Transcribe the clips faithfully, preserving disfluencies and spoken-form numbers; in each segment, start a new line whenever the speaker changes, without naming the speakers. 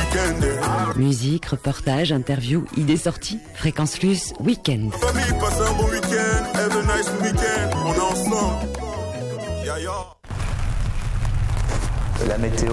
Musique, reportage, interview, idées sorties. Fréquence Luce, week-end.
Famille, passe un bon week-end. Have a nice week-end. On est ensemble. Ya ya.
La météo.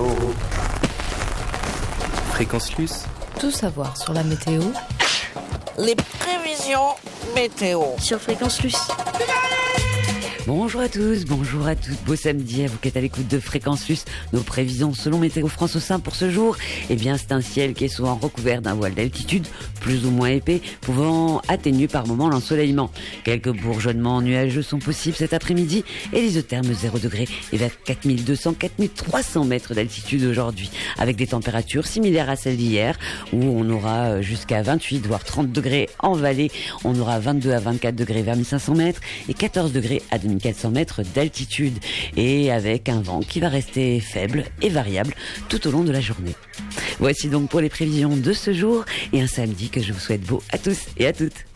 Fréquence Luce.
Tout savoir sur la météo.
Les prévisions météo
sur Fréquence Luce.
Bonjour à tous, bonjour à toutes, beau samedi à vous qui êtes à l'écoute de Fréquence Luce. Nos prévisions selon Météo France au sein pour ce jour, eh bien c'est un ciel qui est souvent recouvert d'un voile d'altitude, plus ou moins épais, pouvant atténuer par moments l'ensoleillement. Quelques bourgeonnements nuageux sont possibles cet après-midi et l'isotherme zéro degré et vers quatre mille deux cents à quatre mille trois cents mètres d'altitude aujourd'hui, avec des températures similaires à celles d'hier, où on aura jusqu'à vingt-huit voire trente degrés en vallée, on aura vingt-deux à vingt-quatre degrés vers mille cinq cents mètres et quatorze degrés à deux mille quatre cents mètres d'altitude, et avec un vent qui va rester faible et variable tout au long de la journée. Voici donc pour les prévisions de ce jour et un samedi que je vous souhaite beau à tous et à toutes.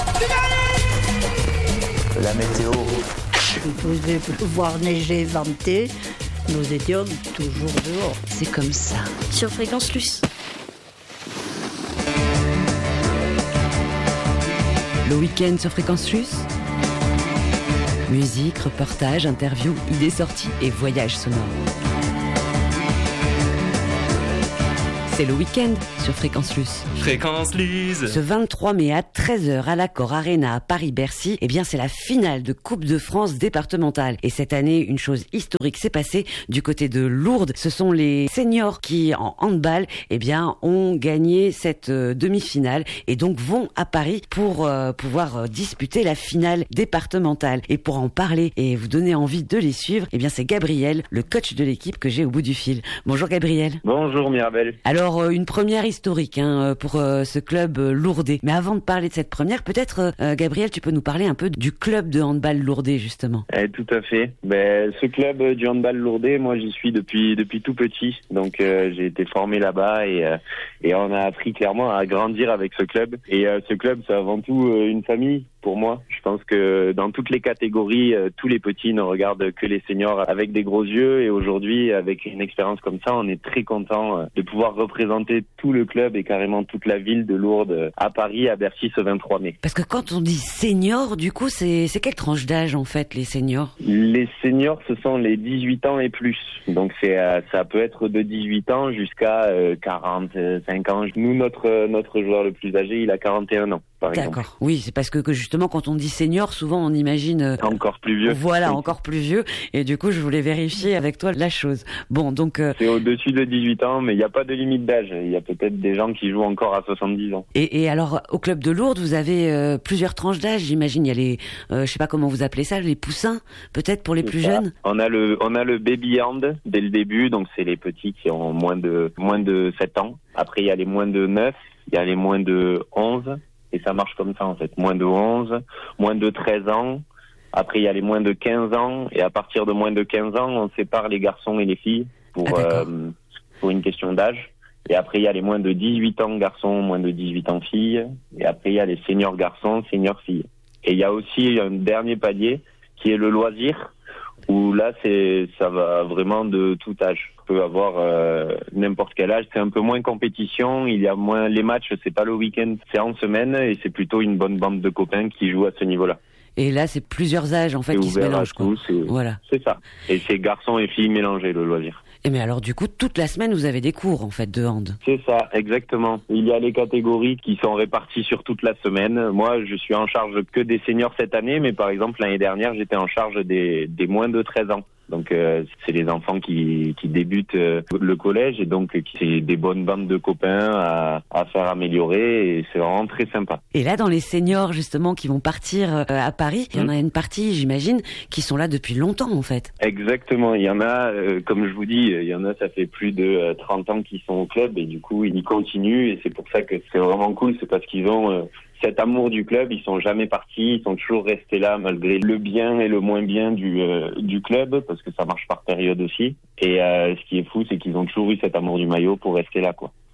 La météo.
Il pouvait pleuvoir, neiger, venter. Nous étions toujours dehors.
C'est comme ça. Sur Fréquence Luce.
Le week-end sur Fréquence Luce. Musique, reportage, interview, idées sorties et voyages sonores. C'est le week-end sur Fréquence Luce.
Fréquence Luce.
Ce vingt-trois mai à treize heures à l'Accor Arena à Paris-Bercy, eh bien c'est la finale de Coupe de France départementale. Et cette année, une chose historique s'est passée du côté de Lourdes. Ce sont les seniors qui, en handball, eh bien ont gagné cette euh, demi-finale et donc vont à Paris pour euh, pouvoir euh, disputer la finale départementale. Et pour en parler et vous donner envie de les suivre, eh bien c'est Gabriel, le coach de l'équipe que j'ai au bout du fil. Bonjour Gabriel.
Bonjour Mirabel.
Alors Alors, une première historique hein, pour euh, ce club euh, lourdais. Mais avant de parler de cette première, peut-être, euh, Gabriel, tu peux nous parler un peu du club de handball lourdais, justement.
Eh, tout à fait. Ben, ce club du handball lourdais, moi, j'y suis depuis depuis tout petit. Donc, euh, j'ai été formé là-bas et euh, et on a appris clairement à grandir avec ce club. Et euh, ce club, c'est avant tout euh, une famille. Pour moi, je pense que dans toutes les catégories, euh, tous les petits ne regardent que les seniors avec des gros yeux. Et aujourd'hui, avec une expérience comme ça, on est très content euh, de pouvoir représenter tout le club et carrément toute la ville de Lourdes euh, à Paris, à Bercy, ce vingt-trois mai.
Parce que quand on dit seniors, du coup, c'est, c'est quelle tranche d'âge, en fait, les seniors ?
Les seniors, ce sont les dix-huit ans et plus. Donc, c'est euh, ça peut être de dix-huit ans jusqu'à euh, quarante-cinq ans. Nous, notre, notre joueur le plus âgé, il a quarante et un ans.
D'accord. Exemple. Oui, c'est parce que, que justement, quand on dit senior, souvent on imagine euh,
encore plus vieux.
Voilà,
oui.
encore plus vieux. Et du coup, je voulais vérifier avec toi la chose. Bon, donc euh,
c'est au-dessus de dix-huit ans, mais il n'y a pas de limite d'âge. Il y a peut-être des gens qui jouent encore à soixante-dix ans.
Et, et alors, au club de Lourdes, vous avez euh, plusieurs tranches d'âge. J'imagine, il y a les, euh, je sais pas comment vous appelez ça, les poussins, peut-être pour les
c'est
plus
ça.
jeunes.
On a le, on a le baby hand dès le début, donc c'est les petits qui ont moins de moins de sept ans. Après, il y a les moins de neuf, il y a les moins de onze. Et ça marche comme ça, en fait. Moins de onze, moins de treize ans. Après, il y a les moins de quinze ans. Et à partir de moins de quinze ans, on sépare les garçons et les filles pour,
ah,
euh, pour une question d'âge. Et après, il y a les moins de dix-huit ans garçons, moins de dix-huit ans filles. Et après, il y a les seniors garçons, seniors filles. Et il y a aussi un dernier palier qui est le loisir, où là, c'est ça va vraiment de tout âge. On peut avoir euh, n'importe quel âge. C'est un peu moins compétition. Il y a moins les matchs. C'est pas le week-end, c'est en semaine et c'est plutôt une bonne bande de copains qui jouent à ce niveau-là.
Et là, c'est plusieurs âges en fait
c'est
qui se mélangent.
Tout, c'est,
voilà.
C'est ça. Et c'est garçons et filles mélangés le loisir.
Et mais alors du coup, toute la semaine, vous avez des cours en fait de hand.
C'est ça, exactement. Il y a les catégories qui sont réparties sur toute la semaine. Moi, je suis en charge que des seniors cette année, mais par exemple l'année dernière, j'étais en charge des, des moins de treize ans. Donc euh, c'est les enfants qui, qui débutent euh, le collège et donc c'est des bonnes bandes de copains à, à faire améliorer et c'est vraiment très sympa.
Et là dans les seniors justement qui vont partir euh, à Paris, il mmh. y en a une partie j'imagine qui sont là depuis longtemps en fait.
Exactement, il y en a, euh, comme je vous dis, il y en a ça fait plus de euh, trente ans qu'ils sont au club et du coup ils continuent et c'est pour ça que c'est vraiment cool, c'est parce qu'ils ont... Euh, cet amour du club, ils sont jamais partis, ils sont toujours restés là malgré le bien et le moins bien du euh, du club parce que ça marche par période aussi. Et euh, ce qui est fou, c'est qu'ils ont toujours eu cet amour du maillot pour rester là, quoi.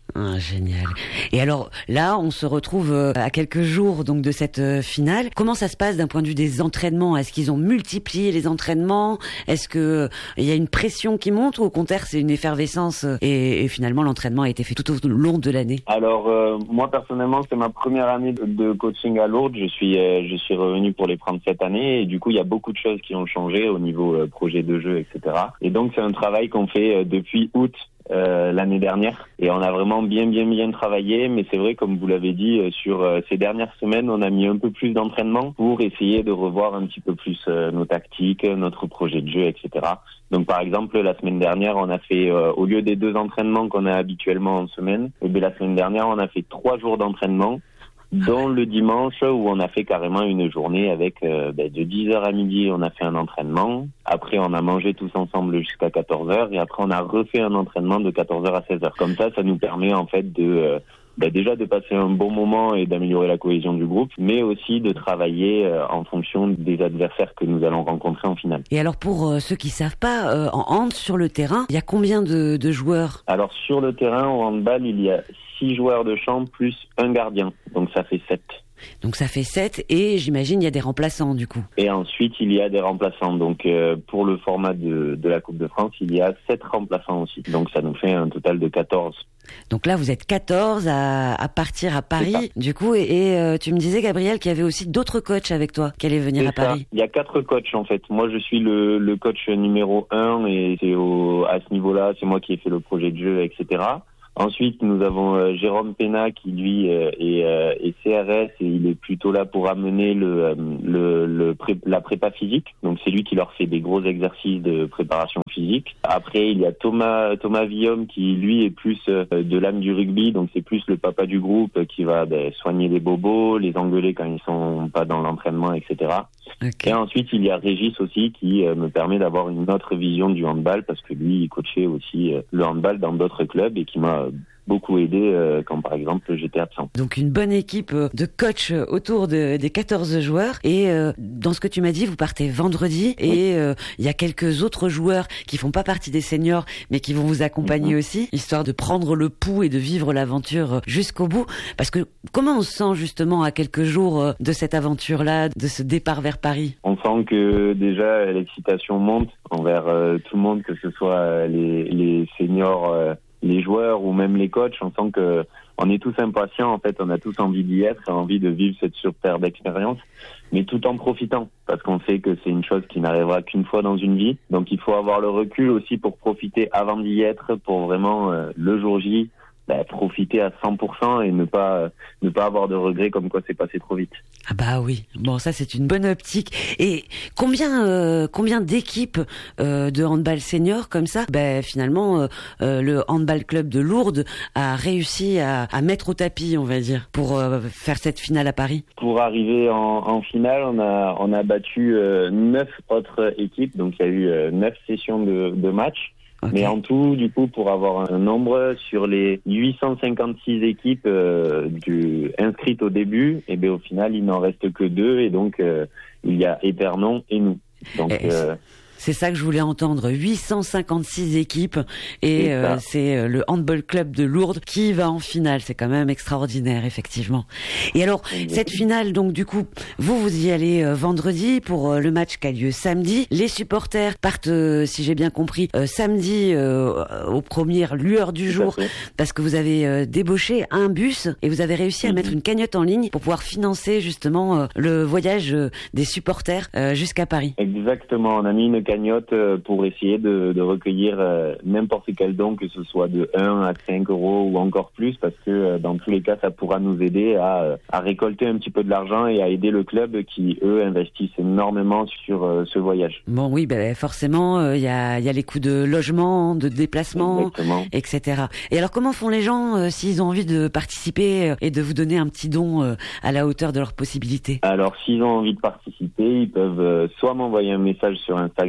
Ah, génial. Et alors là, on se retrouve à quelques jours donc de cette finale. Comment ça se passe d'un point de vue des entraînements? Est-ce qu'ils ont multiplié les entraînements? Est-ce que il y a une pression qui monte ou au contraire c'est une effervescence et, et finalement l'entraînement a été fait tout au long de l'année?
Alors euh, moi personnellement, c'est ma première année de, de coaching à Lourdes. Je suis euh, je suis revenu pour les prendre cette année et du coup il y a beaucoup de choses qui ont changé au niveau euh, projet de jeu, et cetera. Et donc c'est un travail qu'on fait euh, depuis août. Euh, l'année dernière et on a vraiment bien bien bien travaillé, mais c'est vrai comme vous l'avez dit euh, sur euh, ces dernières semaines on a mis un peu plus d'entraînement pour essayer de revoir un petit peu plus euh, nos tactiques, notre projet de jeu, et cetera. Donc par exemple la semaine dernière on a fait euh, au lieu des deux entraînements qu'on a habituellement en semaine, et bien la semaine dernière on a fait trois jours d'entraînement, dont le dimanche où on a fait carrément une journée avec euh, ben, de dix heures à midi on a fait un entraînement, après on a mangé tous ensemble jusqu'à quatorze heures et après on a refait un entraînement de quatorze heures à seize heures. Comme ça, ça nous permet en fait de euh, ben, déjà de passer un bon moment et d'améliorer la cohésion du groupe, mais aussi de travailler euh, en fonction des adversaires que nous allons rencontrer en finale.
Et alors pour euh, ceux qui savent pas, euh, en hand sur le terrain, il y a combien de, de joueurs?
Alors sur le terrain au handball, il y a six joueurs de champ plus un gardien, donc ça fait sept.
Donc ça fait sept et j'imagine il y a des remplaçants du coup.
Et ensuite il y a des remplaçants. Donc euh, pour le format de, de la Coupe de France, il y a sept remplaçants aussi. Donc ça nous fait un total de quatorze.
Donc là vous êtes quatorze à, à partir à Paris du coup et, et euh, tu me disais Gabriel qu'il y avait aussi d'autres coachs avec toi qui allaient venir
c'est
à
ça.
Paris.
Il y a quatre coachs en fait. Moi je suis le, le coach numéro un et c'est au, à ce niveau-là, c'est moi qui ai fait le projet de jeu, et cetera. Ensuite, nous avons euh, Jérôme Pena qui lui euh, est, euh, est C R S et il est plutôt là pour amener le, euh, le, le pré- la prépa physique. Donc c'est lui qui leur fait des gros exercices de préparation physique. Après, il y a Thomas Thomas Villaume qui lui est plus euh, de l'âme du rugby, donc c'est plus le papa du groupe qui va ben, soigner les bobos, les engueuler quand ils sont pas dans l'entraînement, et cetera. Okay. Et ensuite, il y a Régis aussi qui euh, me permet d'avoir une autre vision du handball parce que lui, il coachait aussi euh, le handball dans d'autres clubs et qui m'a beaucoup aidé euh, quand par exemple j'étais absent.
Donc une bonne équipe de coachs autour de, des quatorze joueurs et euh, dans ce que tu m'as dit vous partez vendredi et il oui. euh, y a quelques autres joueurs qui font pas partie des seniors mais qui vont vous accompagner mm-hmm. aussi histoire de prendre le pouls et de vivre l'aventure jusqu'au bout parce que comment on se sent justement à quelques jours de cette aventure là, de ce départ vers Paris?
On sent que déjà l'excitation monte envers euh, tout le monde, que ce soit les, les seniors euh, les joueurs ou même les coachs. On sent que on est tous impatients, en fait, on a tous envie d'y être, envie de vivre cette superbe expérience, mais tout en profitant, parce qu'on sait que c'est une chose qui n'arrivera qu'une fois dans une vie, donc il faut avoir le recul aussi pour profiter avant d'y être, pour vraiment euh, le jour J, bah, profiter à cent pour cent et ne pas euh, ne pas avoir de regrets comme quoi c'est passé trop vite.
Ah bah oui, bon ça c'est une bonne optique. Et combien euh, combien d'équipes euh, de handball senior comme ça, bah, finalement euh, euh, le handball club de Lourdes a réussi à, à mettre au tapis, on va dire, pour euh, faire cette finale à Paris.
Pour arriver en, en finale, on a on a battu euh, neuf autres équipes, donc il y a eu euh, neuf sessions de, de matchs. Okay. Mais en tout, du coup, pour avoir un nombre sur les huit cent cinquante-six équipes euh, du, inscrites au début, et bien au final, il n'en reste que deux, et donc euh, il y a Épernon et nous. Donc
et euh, c'est ça que je voulais entendre, huit cent cinquante-six équipes et euh, c'est euh, le handball club de Lourdes qui va en finale. C'est quand même extraordinaire, effectivement. Et alors, Exactement. Cette finale, donc du coup, vous, vous y allez euh, vendredi pour euh, le match qui a lieu samedi. Les supporters partent, euh, si j'ai bien compris, euh, samedi euh, aux premières lueurs du jour parce que vous avez euh, débauché un bus et vous avez réussi à mm-hmm. mettre une cagnotte en ligne pour pouvoir financer justement euh, le voyage euh, des supporters euh, jusqu'à Paris.
Exactement, on a mis une cagnotte pour essayer de, de recueillir euh, n'importe quel don, que ce soit de un à cinq euros ou encore plus, parce que euh, dans tous les cas, ça pourra nous aider à, à récolter un petit peu de l'argent et à aider le club qui, eux, investissent énormément sur euh, ce voyage.
Bon, oui, ben, forcément, il euh, y, a, y a les coûts de logement, de déplacement,
Exactement.
et cetera. Et alors, comment font les gens euh, s'ils ont envie de participer euh, et de vous donner un petit don euh, à la hauteur de leurs possibilités?
Alors, s'ils ont envie de participer, ils peuvent euh, soit m'envoyer un message sur Instagram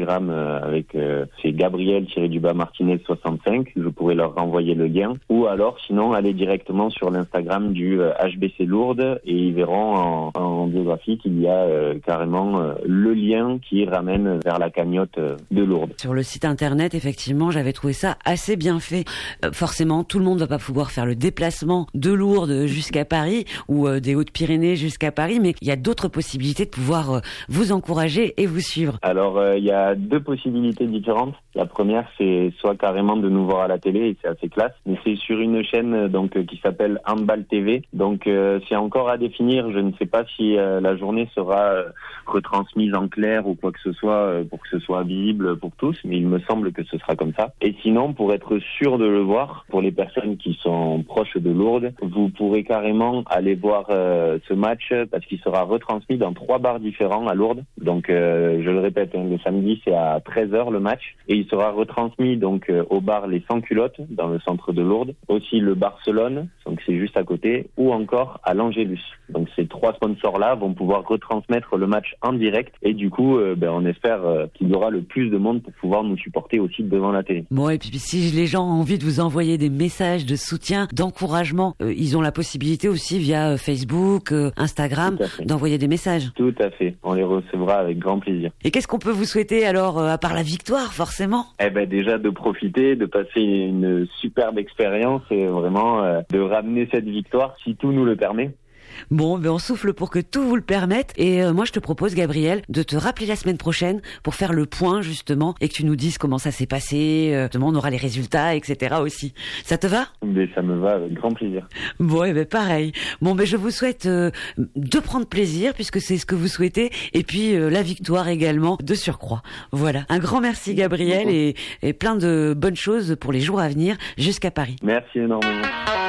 Instagram euh, avec euh, c'est Gabriel-du-bas Martinez soixante-cinq. Je pourrais leur renvoyer le lien. Ou alors, sinon, aller directement sur l'Instagram du euh, H B C Lourdes et ils verront en, en biographie qu'il y a euh, carrément euh, le lien qui ramène vers la cagnotte euh, de Lourdes.
Sur le site internet, effectivement, j'avais trouvé ça assez bien fait. Euh, forcément, tout le monde ne va pas pouvoir faire le déplacement de Lourdes jusqu'à Paris ou euh, des Hautes-Pyrénées jusqu'à Paris, mais il y a d'autres possibilités de pouvoir euh, vous encourager et vous suivre.
Alors, euh, il y a deux possibilités différentes. La première, c'est soit carrément de nous voir à la télé, et c'est assez classe, mais c'est sur une chaîne euh, donc euh, qui s'appelle Handball T V. Donc, euh, c'est encore à définir. Je ne sais pas si euh, la journée sera euh, retransmise en clair ou quoi que ce soit euh, pour que ce soit visible pour tous, mais il me semble que ce sera comme ça. Et sinon, pour être sûr de le voir, pour les personnes qui sont proches de Lourdes, vous pourrez carrément aller voir euh, ce match parce qu'il sera retransmis dans trois bars différents à Lourdes. Donc, euh, je le répète, hein, le samedi, c'est à treize heures le match. Et il sera retransmis donc euh, au bar Les Sans Culottes, dans le centre de Lourdes. Aussi le Barcelone, donc c'est juste à côté, ou encore à l'Angélus. Donc ces trois sponsors-là vont pouvoir retransmettre le match en direct. Et du coup, euh, ben, on espère euh, qu'il y aura le plus de monde pour pouvoir nous supporter aussi devant la télé.
Bon, et puis si les gens ont envie de vous envoyer des messages de soutien, d'encouragement, euh, ils ont la possibilité aussi via Facebook, euh, Instagram, d'envoyer des messages.
Tout à fait. On les recevra avec grand plaisir.
Et qu'est-ce qu'on peut vous souhaiter alors, euh, à part la victoire, forcément?
Eh ben déjà de profiter, de passer une superbe expérience et vraiment euh, de ramener cette victoire si tout nous le permet.
Bon, ben on souffle pour que tout vous le permette. Et euh, moi, je te propose, Gabriel, de te rappeler la semaine prochaine pour faire le point, justement, et que tu nous dises comment ça s'est passé. Euh, on aura les résultats, et cetera aussi. Ça te va?
Mais ça me va avec grand plaisir.
Bon, et ben pareil. Bon, ben je vous souhaite euh, de prendre plaisir, puisque c'est ce que vous souhaitez, et puis euh, la victoire également, de surcroît. Voilà. Un grand merci, Gabriel, et, et plein de bonnes choses pour les jours à venir jusqu'à Paris.
Merci énormément.